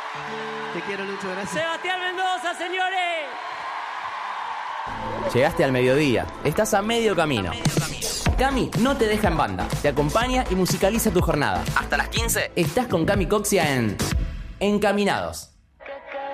Te quiero, Lucho, gracias. Sebastián Mendoza, señores. Llegaste al mediodía, estás a medio camino. Cami no te deja en banda, te acompaña y musicaliza tu jornada. Hasta las 15 estás con Cami Coxia en Encaminados.